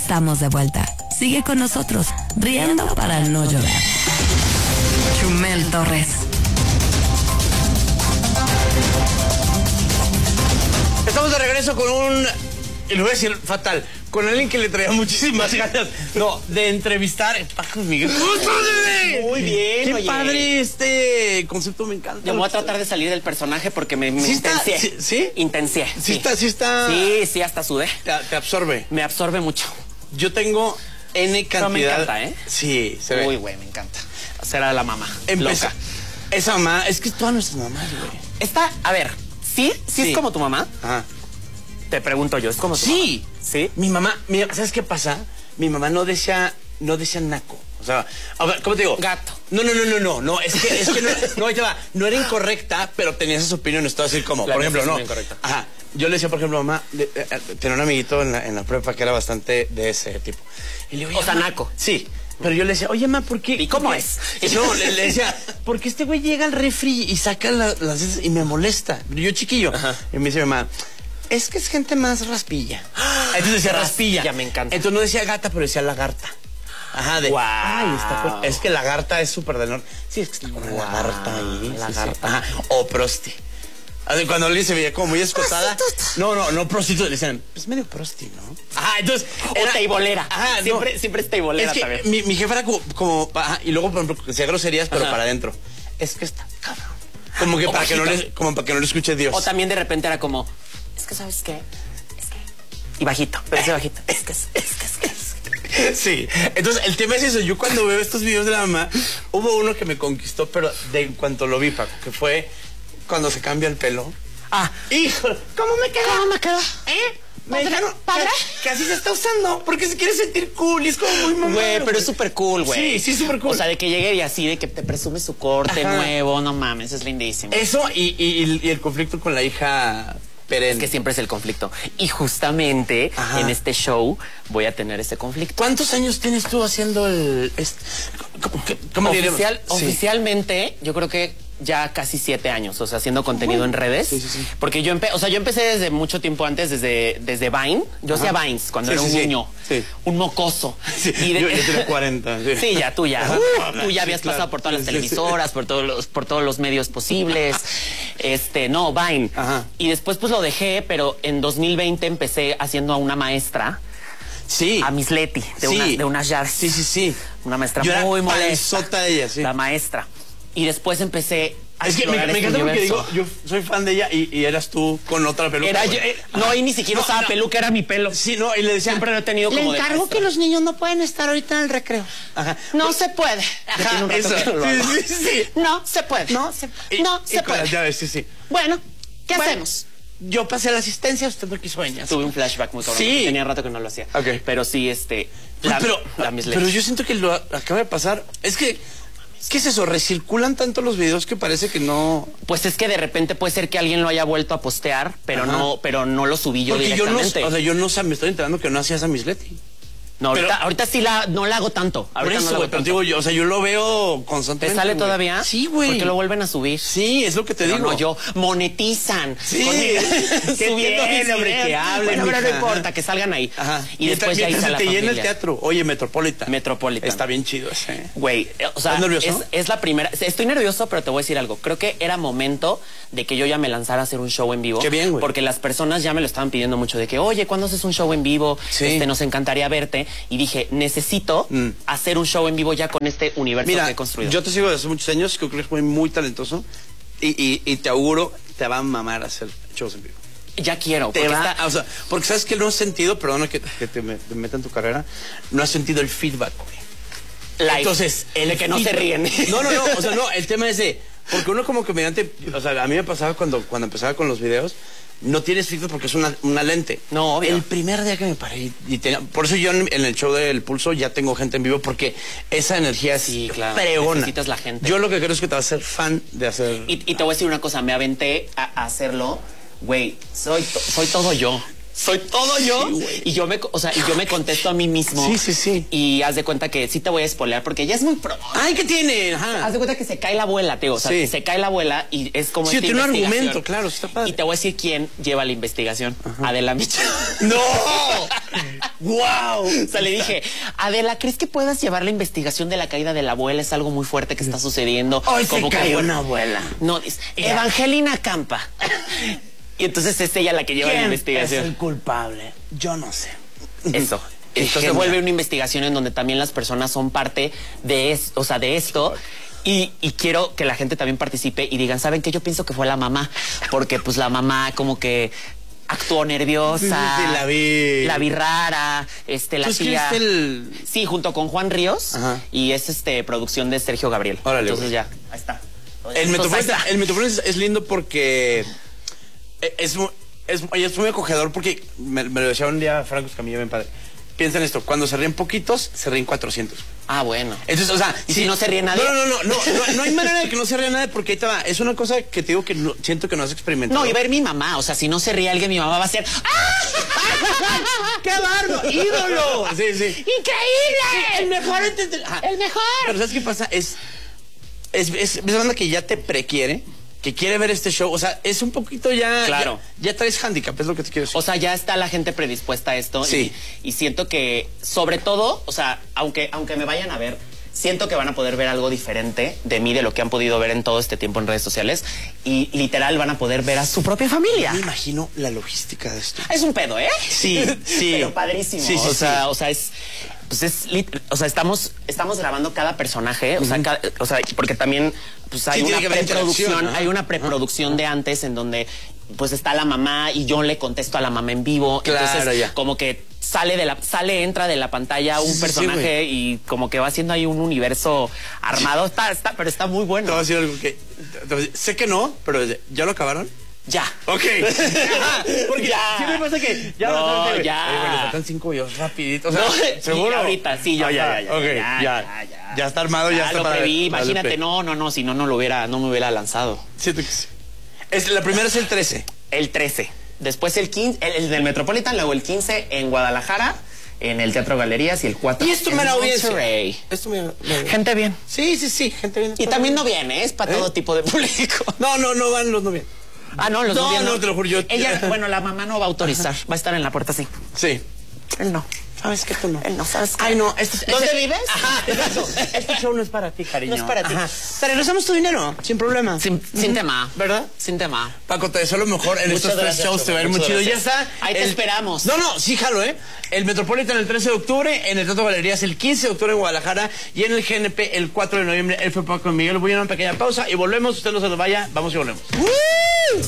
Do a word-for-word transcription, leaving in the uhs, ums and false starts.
estamos de vuelta. Sigue con nosotros, riendo para no llorar. Chumel Torres. Estamos de regreso con un, y lo voy a decir fatal, con alguien que le traía muchísimas ganas, no, de entrevistar. Paco Miguel. Muy bien, Qué oye. padre este concepto, me encanta. Yo voy a tratar de salir del personaje porque me, me ¿Sí está? intencié. ¿Sí? ¿Sí? Intencié. Sí, Sí está, sí está. Sí, sí, hasta sudé. Te, te absorbe. Me absorbe mucho. Yo tengo N cantidad. Pero me encanta, ¿eh? Sí, se ve. Uy, güey, me encanta. Será la mamá. Empeza. Loca. Esa mamá, es que todas nuestras mamás, güey. Está, a ver, ¿sí? ¿Sí, Sí. es como tu mamá? Ajá. Te pregunto yo, ¿es como tu Sí. mamá? Sí. Mi mamá, mi- ¿sabes qué pasa? Mi mamá no decía, no decía naco. O sea, a ver, ¿cómo te digo? Gato. No, no, no, no, no, no, es que, es que no, no, ahí te va. No era incorrecta, pero tenía esas opiniones, todo así como, La por ejemplo, neta sí no. es muy incorrecta. Ajá. Yo le decía, por ejemplo, mamá, le- eh, eh, tenía un amiguito en la, en la prepa que era bastante de ese tipo. Y le digo, O "Oye, sea, ma". naco. Sí. Pero yo le decía, oye, ma, ¿por qué? ¿Y cómo por qué?". es? No, le, le decía, porque este güey llega al refri y saca la- las esas y me molesta. Yo chiquillo. Ajá. Y me dice mi mamá, es que es gente más raspilla. Entonces decía raspilla. Raspilla, me encanta. Entonces no decía gata, pero decía lagarta. Ajá, de. Guau. Ay, está con- es que lagarta es súper del norte. Sí, es que está con una Guau, lagarta ahí. sí, sí. lagarta. Ajá. O prosti. Así, cuando alguien se veía como muy escotada. No, no, no prostituta. Le decían, es medio prosti, ¿no? Ajá, entonces. O teibolera. Ajá, Siempre- no. siempre es teibolera Es que también. Mi, mi jefa era como. como ajá, y luego, por ejemplo, decía groserías, pero Ajá. para adentro. Es que está cabrón. Como que O para que, no bajito. le, como para que no le escuche Dios. O también de repente era como, es que, ¿sabes qué? Es que... Y bajito, pero ese bajito. Es que, es, es que, es que... es que- Sí, entonces el tema es eso. Yo cuando veo estos videos de la mamá, hubo uno que me conquistó, pero de en cuanto lo vi, Paco, que fue cuando se cambia el pelo. Ah, Hijo, ¿cómo me queda? ¿cómo me queda? ¿Eh? Me ¿Padre? dijeron ¿Padre? que, que así se está usando, porque se quiere sentir cool y es como muy mamá. Güey, pero es súper cool, güey. Sí, sí, súper cool. O sea, de que llegue y así, de que te presume su corte Ajá. nuevo, no mames, es lindísimo. Eso y, y- y el conflicto con la hija perenne. Es que siempre es el conflicto. Y justamente Ajá. en este show voy a tener ese conflicto. ¿Cuántos años tienes tú haciendo el... este- ¿Cómo, cómo- cómo diríamos? Oficial, Sí. Oficialmente, yo creo que ya casi siete años, o sea, haciendo contenido en redes. Sí, sí, sí. Porque yo, empe o sea, yo empecé desde mucho tiempo antes, desde, desde Vine. Yo Ajá. hacía Vines cuando Sí, era sí, un sí. niño, Sí. un mocoso. Sí, Y de- yo, yo tenía cuarenta. Sí, Sí, ya, tú ya. Ajá. Uh, tú ya Sí, habías claro. pasado por todas las Sí, sí, sí. televisoras, por todos los, por todos los medios posibles. Este, no, Vine. Ajá. Y después pues lo dejé, pero en dos mil veinte empecé haciendo a una maestra, Sí. a Miss Leti, de, Sí. una, de unas jars. Sí, sí, sí. Una maestra Yo era muy molesta. panzota de ella, sí. La maestra. Y después empecé a Es que me, explorar me este encanta porque digo, universo. yo soy fan de ella y, y eras tú con otra peluca. Era güey. yo, eh, no, y ni siquiera No, usaba no. peluca, era mi pelo. Sí, no, y le decía, Siempre lo he tenido le como de encargo maestra. que los niños no pueden estar ahorita en el recreo. Ajá. No se puede. Ya tiene un rato eso. que no lo hago. Sí, sí, sí. No se puede. No se, y- No y se con puede. las llaves, sí, sí. Bueno, ¿qué Bueno, hacemos? Yo pasé la asistencia, usted no quiso venir. Tuve un flashback muy cabrón. Sí. porque Tenía rato que no lo hacía. Ok. Pero sí, este. Uy, La, pero, la Miss pero Leti. yo siento que lo a- acaba de pasar. Es que, ¿qué es eso? Recirculan tanto los videos que parece que no. Pues es que de repente puede ser que alguien lo haya vuelto a postear, pero Ajá. no, pero no lo subí yo Porque yo no, directamente. o sea, yo no sé, me estoy enterando que no hacías a Miss Leti. no, ahorita, pero- ahorita sí la, no la hago tanto. Por Ahorita no eso, la hago güey, pero tanto. digo yo, o sea, yo lo veo ¿Te constantemente. sale güey. todavía? Sí, güey. Porque lo vuelven a subir. Sí, es lo que te Pero digo. no, yo monetizan. Sí. Con- Qué subiendo bien, mis hombre, videos. que hablen, Bueno, pero no mija. importa, que salgan ahí. Ajá. Y después ya mientras hice se la te llena el familia. teatro. Oye, Metropolitan. Metropolitan. Está bien chido ese. Güey, eh, o sea, ¿Estás nervioso? Es, es la primera. Estoy nervioso, pero te voy a decir algo. Creo que era momento de que yo ya me lanzara a hacer un show en vivo. Qué bien, güey. Porque las personas ya me lo estaban pidiendo mucho de que, oye, ¿cuándo haces un show en vivo? Sí. Este, nos encantaría verte. Y dije, necesito Mm. hacer un show en vivo ya con este universo Mira, que he construido. yo te sigo desde hace muchos años, creo que eres muy, muy talentoso y, y, y te auguro, te va a mamar hacer shows en vivo. Ya quiero. Te porque va, está- o sea, porque sabes que no has sentido, perdona que, que te, me- te meta en tu carrera, no has sentido el feedback, güey. live, Entonces, el de que no se feedback- ríen. No, no, no, o sea, no, el tema es de, porque uno como comediante, o sea, a mí me pasaba cuando, cuando empezaba con los videos, no tienes feedback porque es una, una lente. No, obvio. El primer día que me paré y, y tenía, por eso yo en, en el show del Pulso ya tengo gente en vivo porque esa energía es Sí, claro, fregona. necesitas la gente. Yo lo que creo es que te vas a ser fan de hacer... Y, y te voy a decir una cosa, me aventé a, a hacerlo, güey, soy, to- soy todo yo. Soy todo yo. Sí, güey. y yo me, o sea, y yo me contesto a mí mismo. Sí, sí, sí. Y haz de cuenta que sí te voy a spoilear porque ya es muy pro. ¡Ay, qué tiene! Ajá. Haz de cuenta que se cae la abuela, tío. O sea, Sí. se cae la abuela y es como Sí, esta tiene un investigación. argumento, claro, sí está padre. Y te voy a decir quién lleva la investigación. Adela Micha. ¡No! ¡Wow! O sea, le dije, Adela, ¿crees que puedas llevar la investigación de la caída de la abuela? Es algo muy fuerte que está sucediendo. Hoy se Como que cayó fue- una abuela. No, dice, Evangelina Campa. Y entonces es ella la que lleva la ¿Quién investigación. es el culpable? Yo no sé. Eso. Qué Entonces genial. vuelve una investigación en donde también las personas son parte de, es, o sea, de esto. Y, y quiero que la gente también participe y digan, ¿saben qué? Yo pienso que fue la mamá. Porque pues la mamá como que actuó nerviosa. Sí, sí, sí, la vi. La vi rara. Este, la ¿Tú tía. escribiste el...? Sí, junto con Juan Ríos. Ajá. Y es este producción de Sergio Gabriel. Órale, Entonces güey. ya, ahí está. El Entonces, Metropolitan, ahí está. el Metropolitan es, es lindo porque es, mu- es, oye, es muy acogedor porque me, me lo decía un día Franco Escamilla, mi padre. Piensa en esto, cuando se ríen poquitos, se ríen cuatrocientos. Ah, bueno. Entonces, o sea, ¿Y si no se ríe nadie? No, no, no, no, no, no hay manera de que no se ríe nadie porque ahí te va. Es una cosa que te digo que no, siento que no has experimentado. No, y ver mi mamá, o sea, si no se ríe alguien, mi mamá va a ser ¡ah! ¡Qué bárbaro! ¡Ídolo! Sí, sí. ¡Increíble! El mejor entender- Ajá. ¡El mejor! Pero ¿sabes qué pasa? Es, es, es, es banda que ya te prequiere, que quiere ver este show. O sea, es un poquito ya... Claro. Ya, ya traes handicap, es lo que te quiero decir. O sea, ya está la gente predispuesta a esto. Sí. Y, y siento que, sobre todo, o sea, aunque, aunque me vayan a ver, siento que van a poder ver algo diferente de mí, de lo que han podido ver en todo este tiempo en redes sociales. Y literal van a poder ver a su propia familia. me imagino la logística de esto. Es un pedo, ¿eh? Sí, sí. Pero padrísimo. Sí, sí, o sea, sí. o sea, es... Pues es lit- o sea, estamos, estamos grabando cada personaje, o, sea, cada- o sea, porque también pues hay Sí, tiene una que haber preproducción, interacción, ajá. hay una preproducción de antes en donde pues está la mamá y yo le contesto a la mamá en vivo. Claro, Entonces, ya. como que sale de la, sale, entra de la pantalla un Sí, sí, personaje y como que va haciendo ahí un universo armado. Está, está, pero está muy Te voy a bueno. decir algo que... te voy a decir- sé que no, pero ¿ya lo acabaron? Ya. Ok. Porque Ya. siempre pasa que... Ya No, bastante, güey. ya. Oye, güey, le faltan cinco videos rapidito. O sea, No, ¿seguro? y ahorita, sí, yo Ah, ya, ya, ya, Ok, ya, ya, ya, ya. Ya está armado, ya, está lo para... preví, para el imagínate, E P. no, no, no, si no, no lo hubiera, no me hubiera lanzado. Siento que sí. Es, la primera es el trece. El trece. Después el quince, el, el del Metropolitan, luego el quince en Guadalajara, en el Teatro Galerías y el cuatro Y esto en me la audiencia. Monterrey. Esto me, me- Gente bien. Sí, sí, sí, gente bien. Y también no viene, ¿eh? Es para ¿Eh? todo tipo de público. No, no, no van los no bien. Ah, no, los No, no vienen. no, te lo juro, yo- Ella, bueno, la mamá no va a autorizar. Va a estar en la puerta así. Sí. Él no. ¿Sabes qué? Tú no. Él no, ¿sabes qué? Ay, no. Este, ¿Dónde este- vives? Ajá, eso. Este show no es para ti, cariño. No es para ti. Ajá. Te regresamos tu dinero, sin problema. Sin, sin tema. ¿Verdad? Sin tema. Paco, te deseo lo mejor en Muchas estos tres gracias, shows. Te va a ir muchas muy chido. Ya gracias. está. Ahí te esperamos. No, no, sí, jalo, ¿eh? El Metropolitan el trece de octubre, en el Teatro Galerías el quince de octubre en Guadalajara y en el G N P el cuatro de noviembre. Él fue Paco Miguel. Voy a una pequeña pausa y volvemos. Usted no se nos vaya. Vamos y volvemos.